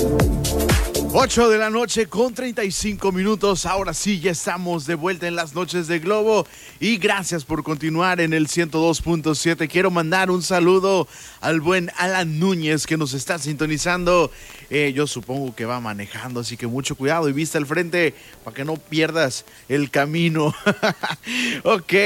8 de la noche con 35 minutos. Ahora sí, ya estamos de vuelta en las noches de Globo. Y gracias por continuar en el 102.7. Quiero mandar un saludo al buen Alan Núñez que nos está sintonizando. Yo supongo que va manejando, así que mucho cuidado y vista al frente para que no pierdas el camino. Ok.